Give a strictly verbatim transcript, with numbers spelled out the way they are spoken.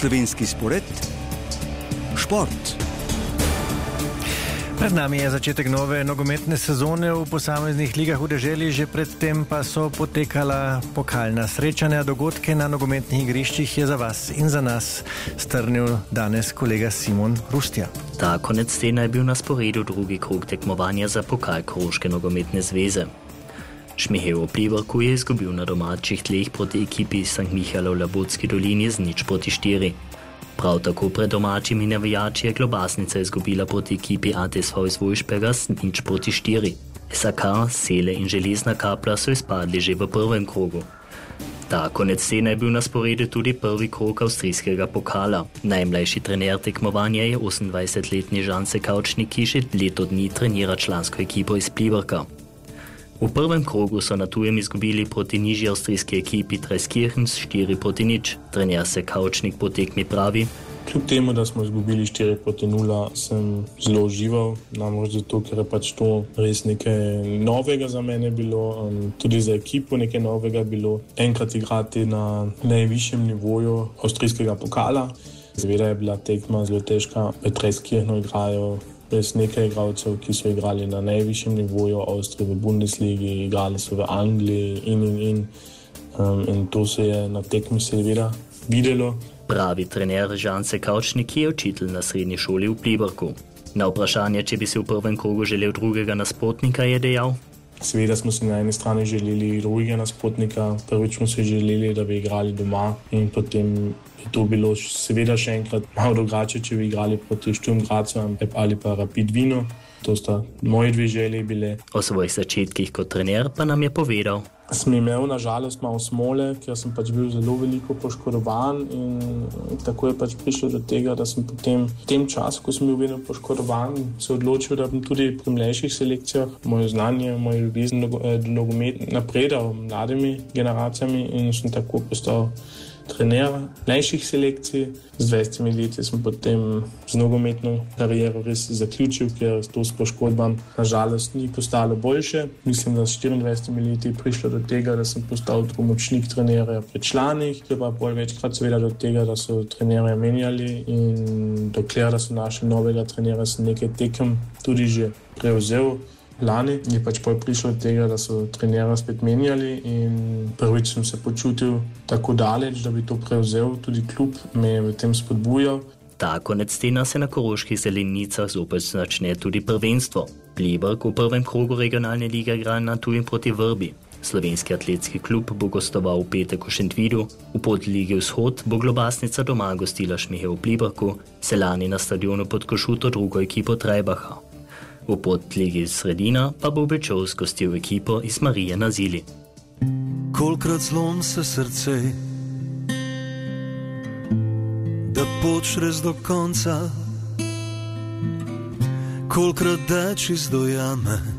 Slovenski spored, šport. Pred nami je začetek nove nogometne sezone v posameznih ligah v deželi, že predtem pa so potekala pokalna srečanja. Dogodke na nogometnih igriščih je za vas in za nas strnil danes kolega Simon Rustja. Ta konec tedna je bil na sporedu drugi krog tekmovanja za pokal Koroške nogometne zveze. Šmihev v Pliberku je izgubil na domačih tleh proti ekipi Sankt Michael v Labotski dolini z nič proti štiri. Prav tako pred domačimi navijači je Klobasnica izgubila proti ekipi A T S V iz Vojšpega s nič proti štiri. S A K, Sele in Železna Kapla so izpadli že v prvem krogu. Ta konec tedna je bil na sporedu tudi prvi krog avstrijskega pokala. Najmlajši trener tekmovanja je osemindvajsetletni Žan Sekavčnik, ki že leto dni trenira člansko ekipo iz Pliberka. V prvem krogu so na tujem izgubili proti nižji avstrijski ekipi Treskirchen s štiri proti nič. Trener Sekavčnik po tekmi pravi: Kljub temu, da smo izgubili štiri proti nula, sem zelo užival, namreč zato, ker je pač to res nekaj novega za mene bilo, um, tudi za ekipo nekaj novega bilo. Enkrat igrati na najvišjem nivoju avstrijskega pokala. Seveda je bila tekma zelo težka, v Treskirchenu igrajo res nekaj igralcev, ki so igrali na najvišjem nivoju Avstrije v Bundesligi, igrali so v Angliji in in in. Um, in to se je na tekmi seveda videlo. Pravi trener Žan Sekavčnik, ki je učitelj na srednji šoli v Pliberku. Na vprašanje, če bi si v prvem krogu želel drugega nasprotnika, je dejal: Seveda smo si na eni strani želeli drugega nasprotnika, prvič smo si želeli, da bi igrali doma in potem je to bilo seveda še enkrat malo drugače, če bi igrali proti Sturm Graz ali pa Rapid Wien. To sta moje dve želje bile. O svojih začetkih kot trener pa nam je povedal: Sem imel na žalost malo smole, ker sem pač bil zelo veliko poškodovan in tako je pač prišlo do tega, da sem potem v tem času, ko sem bil vedno poškodovan, se odločil, da bom tudi pri mlajših selekcijah moje znanje, moje ljubezen do nogometa napredal mladimi generacijami in sem tako postal trener mlajših selekcij. Z dvajsetimi leti sem potem z nogometno kariero res zaključil, ker to s poškodbam na žalost ni postalo boljše. Mislim, da s štiriindvajsetimi leti je prišlo do tega, da sem postal pomočnik trenerja pri članih, ki pa bolj večkrat seveda do tega, da so trenerja menjali in dokler da so našli novega trenerja, sem nekaj tekem tudi že prevzel. Lani je pač prišlo od tega, da so trenerja spet menjali in prvič sem se počutil tako daleč, da bi to prevzel. Tudi klub me je v tem spodbujal. Ta konec tedna se na koroških zelenicah zopet začne tudi prvenstvo. Pliberk v prvem krogu regionalne lige igra na tujem proti Vrbi. Slovenski atletski klub bo gostoval v petek v Šentvidu, v podligi Vzhod bo Globasnica doma gostila Šmihev v Pliberku, Selani na stadionu pod Košuto drugo ekipo Trajbacha. V podligi Sredina pa bo Bečovs gostil ekipo iz Marije na Zili. Kolikrat zlom se srce, da poč res do konca, kolikrat da čist do jame,